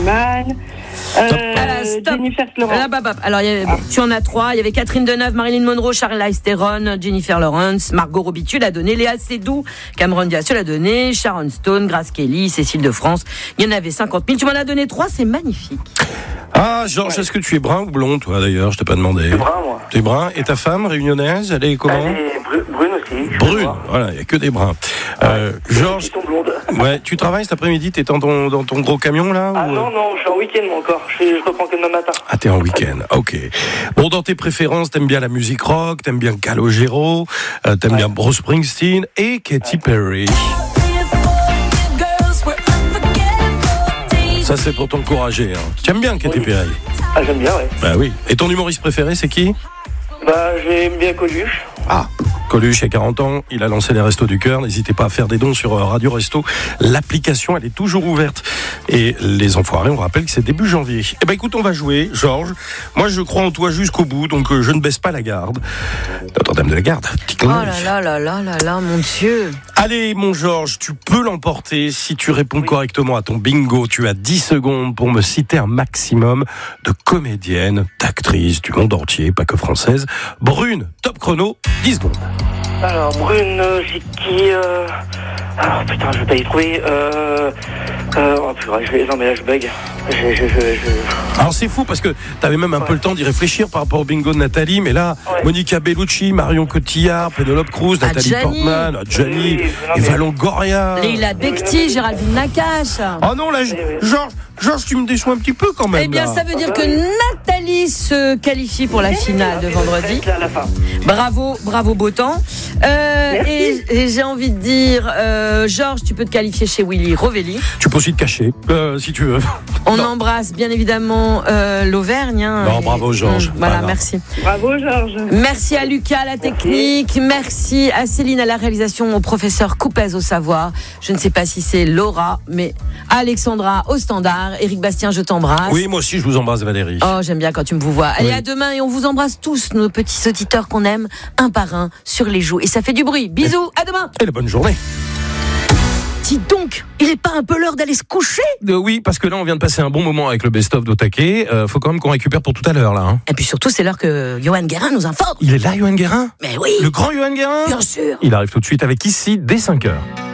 Slimane, Jennifer Lawrence. Alors, tu en as 3. Il y avait Catherine Deneuve, Marilyn Monroe, Charlize Theron, Jennifer Lawrence, Margot Robbie, tu l'as donné, Léa Seydoux, Cameron Diaz, tu l'as donné, Sharon Stone, Grace Kelly, Cécile de France. Il y en avait 50 000. Tu m'en as donné 3, c'est magnifique. Ah, Georges, est-ce que tu es brun ou blond, toi, d'ailleurs? Je t'ai pas demandé. Je suis brun, moi. Tu es brun. Et ta femme, réunionnaise, elle est comment? Elle est brune aussi. Brune, voilà, il n'y a que des bruns. Georges, ouais, tu travailles cet après-midi? T'es dans ton gros camion, là? Ah non, je suis en week-end, moi, encore. Je reprends que demain matin. Ah, t'es en week-end, ok. Bon, dans tes préférences, t'aimes bien la musique rock, t'aimes bien Calogero, t'aimes bien Bruce Springsteen et Katy Perry. Ça, c'est pour t'encourager. Hein. Tu aimes bien Katy Perry? Ah, j'aime bien, ouais. Bah oui. Et ton humoriste préféré, c'est qui? Bah, j'aime bien Coluche. Ah, Coluche, il y a 40 ans, il a lancé les Restos du Cœur. N'hésitez pas à faire des dons sur Radio Resto. L'application, elle est toujours ouverte. Et les enfoirés, on rappelle que c'est début janvier. Eh ben écoute, on va jouer, Georges. Moi, je crois en toi jusqu'au bout, donc je ne baisse pas la garde. Notre-Dame de la Garde. Oh là, mon Dieu. Allez, mon Georges, tu peux l'emporter si tu réponds correctement à ton bingo. Tu as 10 secondes pour me citer un maximum de comédiennes, d'actrices du monde entier, pas que françaises. Brune, top chrono, 10 secondes. Alors, Brune, c'est qui Alors, putain, je vais pas y trouver. Oh, purée, non, mais là, je bug. Alors, c'est fou parce que t'avais même un peu le temps d'y réfléchir par rapport au bingo de Nathalie, mais là, Monica Bellucci, Marion Cotillard, Penelope Cruz, Nathalie Portman, Gianni, Eva Longoria. Leila Bekti, Géraldine Nakache. Oh non, là, Georges, tu me déçois un petit peu quand même. Eh bien, là. ça veut dire que Nathalie se qualifie pour la finale de vendredi. À la fin. Bravo, beau temps. Et j'ai envie de dire, Georges, tu peux te qualifier chez Willy Rovelli. Tu peux aussi te cacher, si tu veux. On embrasse bien évidemment l'Auvergne. Non, bravo Georges. Voilà, merci. Bravo Georges. Merci à Lucas à la technique. Merci à Céline à la réalisation, au professeur Coupez au savoir. Je ne sais pas si c'est Laura, mais Alexandra au standard. Éric Bastien, je t'embrasse. Oui, moi aussi je vous embrasse Valérie. Oh, j'aime bien quand tu me vous vois. Allez, à demain et on vous embrasse tous, nos petits auditeurs qu'on aime, un par un, sur les joues. Et ça fait du bruit. Bisous, à demain. Et la bonne journée. Dis donc, il n'est pas un peu l'heure d'aller se coucher? Oui, parce que là on vient de passer un bon moment avec le best-of d'Otake. Faut quand même qu'on récupère pour tout à l'heure là. Hein. Et puis surtout, c'est l'heure que Johan Guérin nous informe. Il est là, Johan Guérin? Mais oui. Le grand Johan Guérin? Bien sûr. Il arrive tout de suite avec Ici dès 5h.